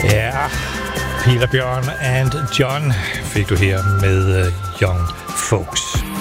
Ja, Peter Bjørn and John fik du her med Young Folks.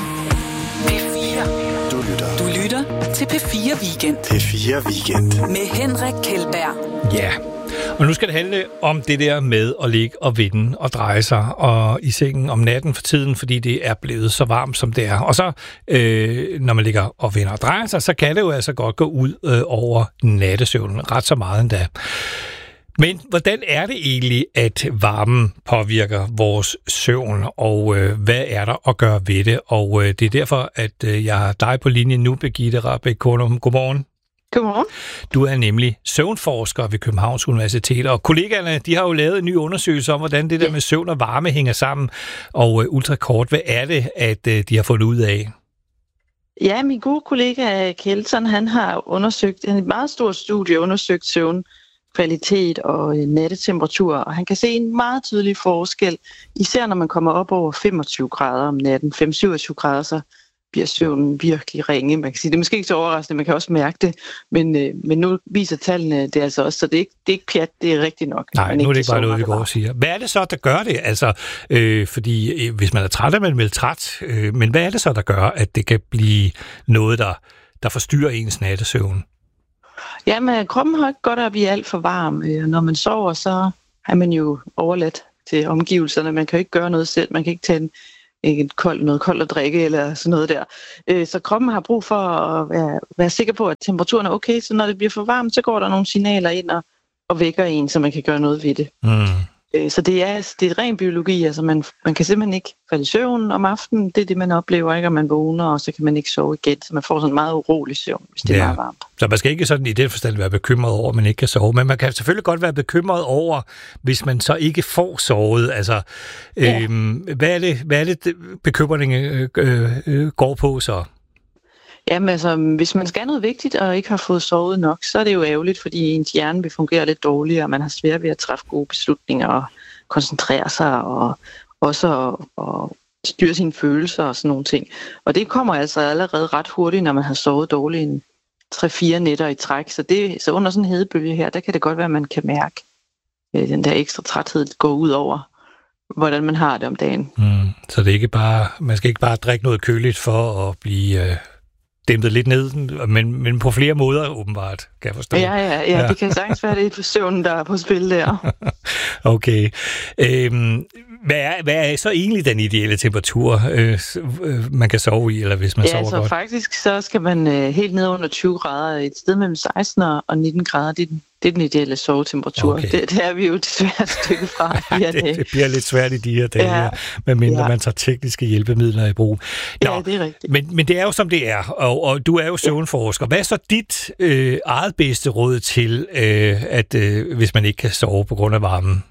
P4. Du lytter til P4 Weekend. P4 Weekend. Med Henrik Kjeldberg. Ja, og nu skal det handle om det der med at ligge og vinde og dreje sig og i sengen om natten for tiden, fordi det er blevet så varmt, som det er. Og så, når man ligger og vinder og drejer sig, så kan det jo altså godt gå ud over nattesøvnen. Ret så meget endda. Men hvordan er det egentlig, at varmen påvirker vores søvn, og hvad er der at gøre ved det? Og det er derfor, at jeg har dig på linjen nu, Birgitte Rahbek Kornum. Godmorgen. Godmorgen. Du er nemlig søvnforsker ved Københavns Universitet, og kollegaerne, de har jo lavet en ny undersøgelse om, hvordan det der med søvn og varme hænger sammen. Og ultrakort, hvad er det, at de har fundet ud af? Ja, min gode kollega Kelton, han har undersøgt en meget stor studie, undersøgt søvnkvalitet og nattetemperatur, og han kan se en meget tydelig forskel, især når man kommer op over 25 grader om natten, 5-27 grader, så bliver søvnen virkelig ringe. Man kan sige, det er måske ikke så overraskende, man kan også mærke det, men nu viser tallene det altså også, så det er ikke pjat, det er rigtigt nok. Nej, nu er det ikke bare noget, vi går og siger. Hvad er det så, der gør det? Altså, fordi hvis man er træt, er man vel træt, men hvad er det så, der gør, at det kan blive noget, der forstyrrer ens nattesøvn? Jamen, kroppen har ikke godt at blive alt for varm. Når man sover, så er man jo overladt til omgivelserne. Man kan jo ikke gøre noget selv. Man kan ikke tage noget koldt at drikke eller sådan noget der. Så kroppen har brug for at være sikker på, at temperaturen er okay. Så når det bliver for varmt, så går der nogle signaler ind og vækker en, så man kan gøre noget ved det. Så det er ren biologi. Altså man kan simpelthen ikke falde i søvn om aftenen. Det er det, man oplever, ikke? Og man vågner, og så kan man ikke sove igen. Så man får sådan en meget urolig søvn, hvis det er meget varmt. Så man skal ikke sådan i den forstand være bekymret over, at man ikke kan sove. Men man kan selvfølgelig godt være bekymret over, hvis man så ikke får sovet. Altså, hvad er det bekymringen går på så? Jamen altså, hvis man skal noget vigtigt og ikke har fået sovet nok, så er det jo ærgerligt, fordi ens hjerne vil fungere lidt dårligere, og man har svært ved at træffe gode beslutninger og koncentrere sig og også at styre sine følelser og sådan nogle ting. Og det kommer altså allerede ret hurtigt, når man har sovet dårligt en 3-4 nætter i træk. Så under sådan en hedebølge her, der kan det godt være, at man kan mærke den der ekstra træthed gå ud over, hvordan man har det om dagen. Så det er ikke bare, man skal ikke bare drikke noget køligt for at blive dæmpet lidt ned, men på flere måder åbenbart, kan jeg forstå. Ja. Det kan sagtens være, det er på søvnen, der er på spil der. Okay. Hvad er så egentlig den ideelle temperatur, man kan sove i, eller hvis man sover altså godt? Faktisk så skal man helt ned under 20 grader, et sted mellem 16 og 19 grader, det er den ideelle sovetemperatur. Okay. Det er vi jo desværre et stykke fra. Det bliver lidt svært i de her dage, medmindre man tager tekniske hjælpemidler i brug. Ja, det er rigtigt. Men det er jo som det er, og du er jo søvnforsker. Hvad er så dit eget bedste råd til, at hvis man ikke kan sove på grund af varmen?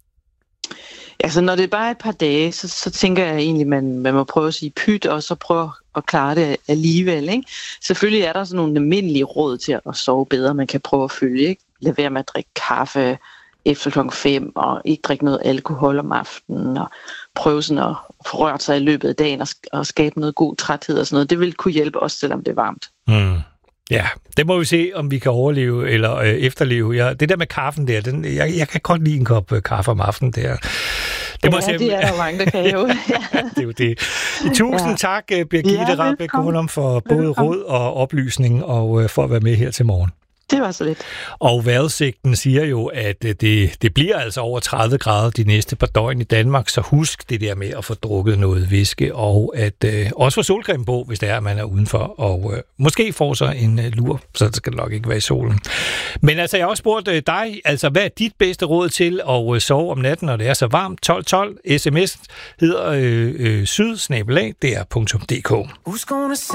Altså, når det bare er et par dage, så tænker jeg egentlig, man må prøve at sige pyt, og så prøve at klare det alligevel, ikke? Selvfølgelig er der sådan nogle almindelige råd til at sove bedre, man kan prøve at følge, ikke? Lad være med at drikke kaffe efter kl. 5, og ikke drikke noget alkohol om aftenen, og prøve sådan at forrøre sig i løbet af dagen, og skabe noget god træthed og sådan noget. Det vil kunne hjælpe os, selvom det er varmt. Ja, det må vi se, om vi kan overleve eller efterleve. Det der med kaffen der, jeg kan godt lide en kop kaffe om aftenen der. Det er der mange, der kan jo. Det er jo det. Tusind tak, Birgitte Rahbek Kornum, for både råd og oplysning, og for at være med her til morgen. Det var så lidt. Og vejrudsigten siger jo, at det bliver altså over 30 grader de næste par døgn i Danmark, så husk det der med at få drukket noget væske, og at også få solcreme på, hvis det er, at man er udenfor, og måske får sig en lur, så det skal nok ikke være i solen. Men altså, jeg har også spurgt dig, altså, hvad er dit bedste råd til at sove om natten, når det er så varmt? 1212, sms hedder syd@dr.dk.